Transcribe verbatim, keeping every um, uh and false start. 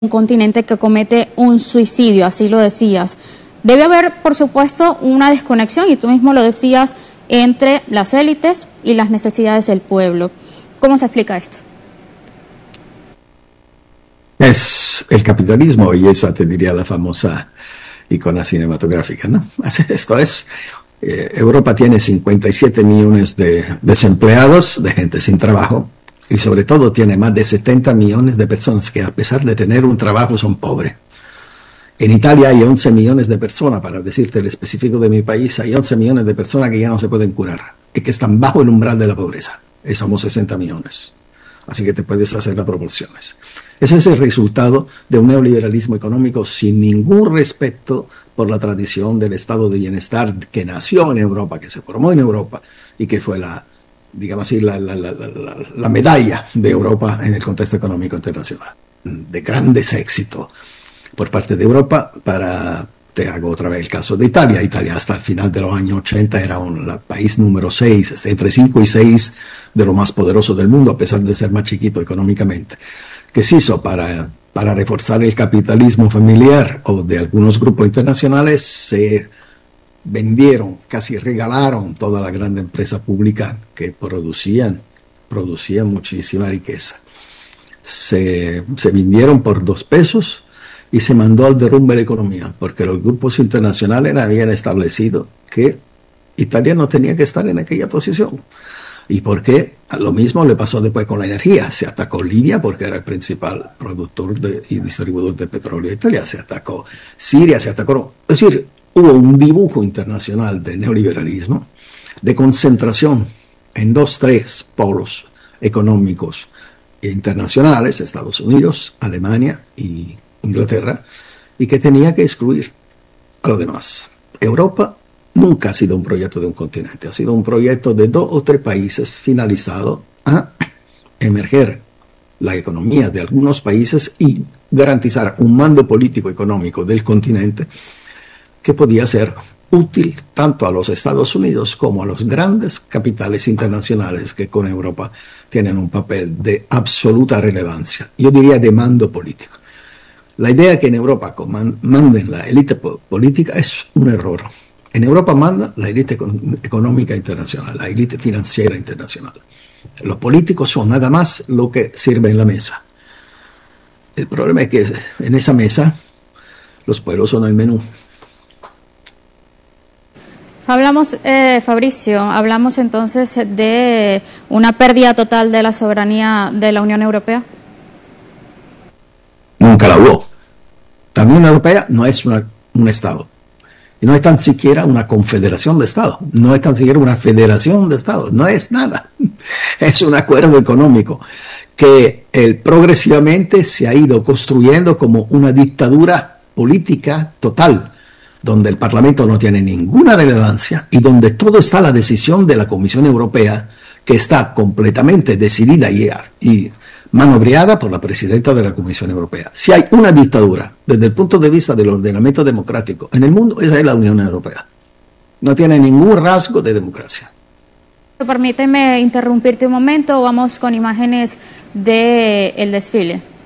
un continente que comete un suicidio, así lo decías. Debe haber, por supuesto, una desconexión, y tú mismo lo decías, entre las élites y las necesidades del pueblo. ¿Cómo se explica esto? Es el capitalismo, y esa te diría la famosa icona cinematográfica, ¿no? Esto es, eh, Europa tiene cincuenta y siete millones de desempleados, de gente sin trabajo, y sobre todo tiene más de setenta millones de personas que, a pesar de tener un trabajo, son pobres. En Italia hay once millones de personas, para decirte el específico de mi país, hay once millones de personas que ya no se pueden curar y que están bajo el umbral de la pobreza. Y somos sesenta millones. Así que te puedes hacer las proporciones. Ese es el resultado de un neoliberalismo económico sin ningún respeto por la tradición del estado de bienestar que nació en Europa, que se formó en Europa y que fue la, digamos así, la, la, la, la, la medalla de Europa en el contexto económico internacional. De grandes éxitos por parte de Europa. Para, te hago otra vez el caso de Italia. Italia hasta el final de los años ochenta era un la país número seis, entre cinco y seis de lo más poderoso del mundo, a pesar de ser más chiquito económicamente. ¿Qué se hizo para, para reforzar el capitalismo familiar o de algunos grupos internacionales? Se vendieron, casi regalaron toda la gran empresa pública que producían, producían muchísima riqueza. Se, se vendieron por dos pesos y se mandó al derrumbe la economía, porque los grupos internacionales habían establecido que Italia no tenía que estar en aquella posición. ¿Y por qué? Lo mismo le pasó después con la energía. Se atacó Libia porque era el principal productor de, y distribuidor de petróleo de Italia. Se atacó Siria, se atacó... Es decir, hubo un dibujo internacional de neoliberalismo, de concentración en dos, tres polos económicos internacionales, Estados Unidos, Alemania y Inglaterra, y que tenía que excluir a los demás. Europa nunca ha sido un proyecto de un continente, ha sido un proyecto de dos o tres países finalizado a emerger la economía de algunos países y garantizar un mando político económico del continente que podía ser útil tanto a los Estados Unidos como a los grandes capitales internacionales que con Europa tienen un papel de absoluta relevancia, yo diría de mando político. La idea que en Europa manden la élite política es un error. En Europa manda la élite económica internacional, la élite financiera internacional. Los políticos son nada más lo que sirve en la mesa. El problema es que en esa mesa los pueblos son el menú. Hablamos, eh, Fabricio, hablamos entonces de una pérdida total de la soberanía de la Unión Europea. Nunca la hubo. La Unión Europea no es una, un Estado. Y no es tan siquiera una confederación de Estados. No es tan siquiera una federación de Estados. No es nada. Es un acuerdo económico que eh, progresivamente se ha ido construyendo como una dictadura política total, donde el Parlamento no tiene ninguna relevancia y donde todo está a la decisión de la Comisión Europea, que está completamente decidida y, y manobreada por la presidenta de la Comisión Europea. Si hay una dictadura desde el punto de vista del ordenamiento democrático en el mundo, esa es la Unión Europea. No tiene ningún rasgo de democracia. Permíteme interrumpirte un momento, vamos con imágenes del desfile.